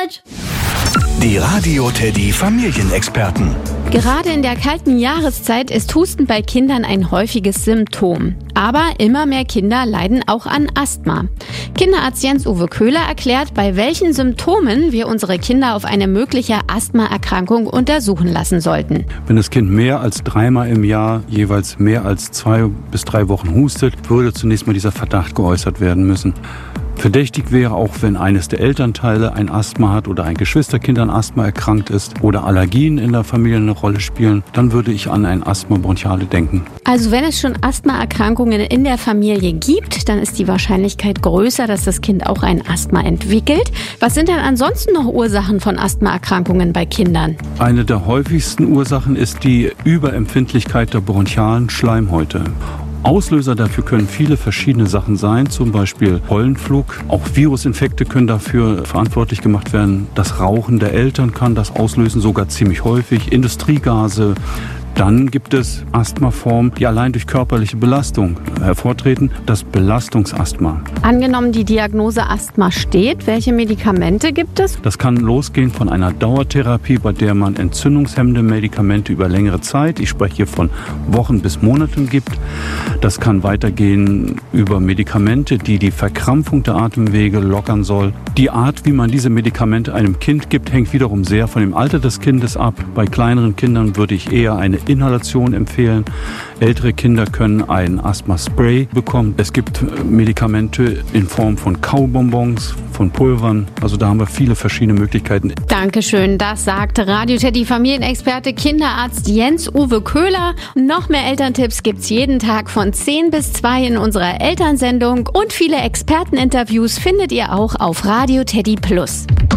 Deutsch. Die Radio Teddy Familienexperten. Gerade in der kalten Jahreszeit ist Husten bei Kindern ein häufiges Symptom. Aber immer mehr Kinder leiden auch an Asthma. Kinderarzt Jens-Uwe Köhler erklärt, bei welchen Symptomen wir unsere Kinder auf eine mögliche Asthmaerkrankung untersuchen lassen sollten. Wenn das Kind mehr als 3-mal im Jahr jeweils mehr als 2 bis 3 Wochen hustet, würde zunächst mal dieser Verdacht geäußert werden müssen. Verdächtig wäre auch, wenn eines der Elternteile ein Asthma hat oder ein Geschwisterkind an Asthma erkrankt ist oder Allergien in der Familie eine Rolle spielen, dann würde ich an ein Asthma bronchiale denken. Also wenn es schon Asthmaerkrankungen in der Familie gibt, dann ist die Wahrscheinlichkeit größer, dass das Kind auch ein Asthma entwickelt. Was sind denn ansonsten noch Ursachen von Asthmaerkrankungen bei Kindern? Eine der häufigsten Ursachen ist die Überempfindlichkeit der bronchialen Schleimhäute. Auslöser dafür können viele verschiedene Sachen sein, zum Beispiel Pollenflug. Auch Virusinfekte können dafür verantwortlich gemacht werden. Das Rauchen der Eltern kann das auslösen, sogar ziemlich häufig. Industriegase. Dann gibt es Asthmaformen, die allein durch körperliche Belastung hervortreten, das Belastungsasthma. Angenommen, die Diagnose Asthma steht, welche Medikamente gibt es? Das kann losgehen von einer Dauertherapie, bei der man entzündungshemmende Medikamente über längere Zeit, ich spreche hier von Wochen bis Monaten, gibt. Das kann weitergehen über Medikamente, die die Verkrampfung der Atemwege lockern soll. Die Art, wie man diese Medikamente einem Kind gibt, hängt wiederum sehr von dem Alter des Kindes ab. Bei kleineren Kindern würde ich eher eine Inhalation empfehlen. Ältere Kinder können ein Asthma-Spray bekommen. Es gibt Medikamente in Form von Kaubonbons, von Pulvern. Also da haben wir viele verschiedene Möglichkeiten. Dankeschön, das sagte Radio Teddy Familienexperte Kinderarzt Jens-Uwe Köhler. Noch mehr Elterntipps gibt's jeden Tag von 10 bis 2 in unserer Elternsendung und viele Experteninterviews findet ihr auch auf Radio Teddy Plus.